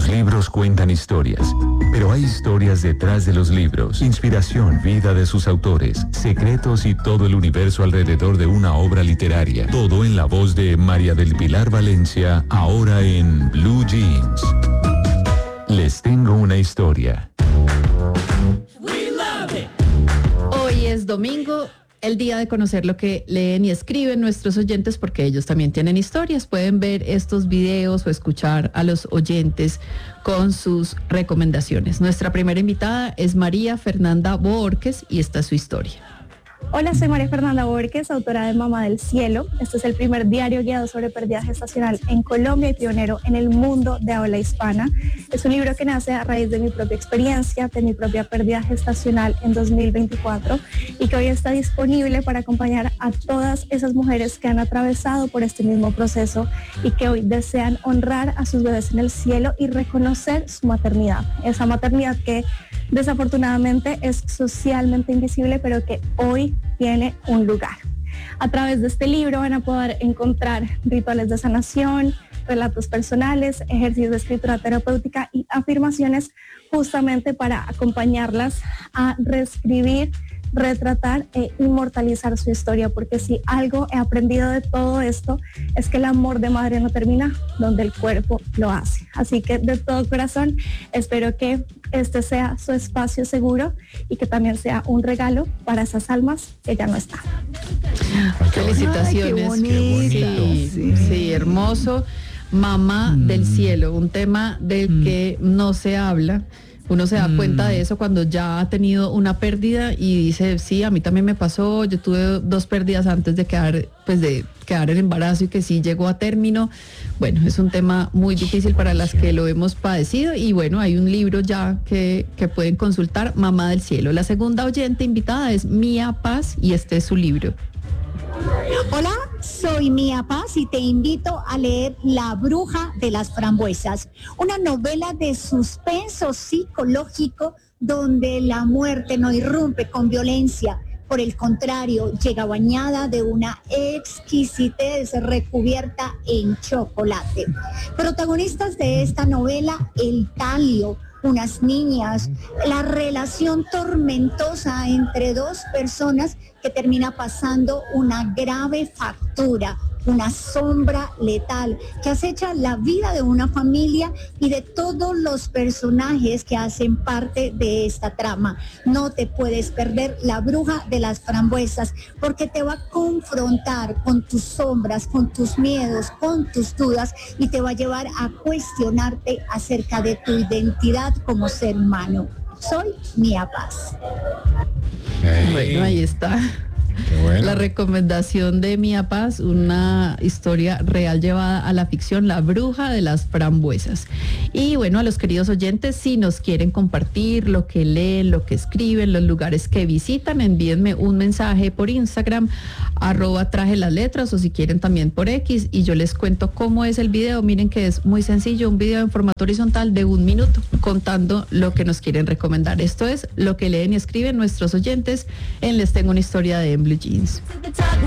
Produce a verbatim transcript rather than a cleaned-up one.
Los libros cuentan historias, pero hay historias detrás de los libros. Inspiración, vida de sus autores, secretos y todo el universo alrededor de una obra literaria. Todo en la voz de María del Pilar Valencia, ahora en Blue Jeans. Les tengo una historia. Hoy es domingo, el día de conocer lo que leen y escriben nuestros oyentes, porque ellos también tienen historias. Pueden ver estos videos o escuchar a los oyentes con sus recomendaciones. Nuestra primera invitada es María Fernanda Bohórquez y esta es su historia. Hola, soy María Fernanda Bohórquez, autora de Mamá del Cielo. Este es el primer diario guiado sobre pérdida gestacional en Colombia y pionero en el mundo de habla hispana. Es un libro que nace a raíz de mi propia experiencia, de mi propia pérdida gestacional en dos mil veinticuatro y que hoy está disponible para acompañar a todas esas mujeres que han atravesado por este mismo proceso y que hoy desean honrar a sus bebés en el cielo y reconocer su maternidad. Esa maternidad que desafortunadamente es socialmente invisible, pero que hoy tiene un lugar. A través de este libro van a poder encontrar rituales de sanación, relatos personales, ejercicios de escritura terapéutica y afirmaciones justamente para acompañarlas a reescribir, retratar e inmortalizar su historia, porque si algo he aprendido de todo esto es que el amor de madre no termina donde el cuerpo lo hace. Así que de todo corazón espero que este sea su espacio seguro y que también sea un regalo para esas almas que ya no están. Felicitaciones. Ay, qué bonito. Sí, sí, sí, hermoso. Mamá mm. del cielo, un tema del mm. que no se habla. Uno se da mm. cuenta de eso cuando ya ha tenido una pérdida y dice, sí, a mí también me pasó, yo tuve dos pérdidas antes de quedar, pues de quedar en embarazo y que sí llegó a término. Bueno, es un tema muy difícil para las que lo hemos padecido y bueno, hay un libro ya que, que pueden consultar, Mamá del Cielo. La segunda oyente invitada es Mía Paz y este es su libro. Hola, soy Mía Paz y te invito a leer La Bruja de las Frambuesas, una novela de suspenso psicológico donde la muerte no irrumpe con violencia. Por el contrario, llega bañada de una exquisitez recubierta en chocolate. Protagonistas de esta novela, el talio, unas niñas, la relación tormentosa entre dos personas que termina pasando una grave factura, una sombra letal que acecha la vida de una familia y de todos los personajes que hacen parte de esta trama. No te puedes perder La Bruja de las Frambuesas porque te va a confrontar con tus sombras, con tus miedos, con tus dudas y te va a llevar a cuestionarte acerca de tu identidad como ser humano. Soy Mía Paz. Hey. Bueno, ahí está. Bueno. La recomendación de Mía Paz, una historia real llevada a la ficción, La Bruja de las Frambuesas. Y bueno, a los queridos oyentes, si nos quieren compartir lo que leen, lo que escriben, los lugares que visitan, envíenme un mensaje por Instagram, arroba traje las letras, o si quieren también por X, y yo les cuento cómo es el video. Miren que es muy sencillo, un video en formato horizontal de un minuto, contando lo que nos quieren recomendar. Esto es lo que leen y escriben nuestros oyentes en Les Tengo una Historia de Blue Jeans.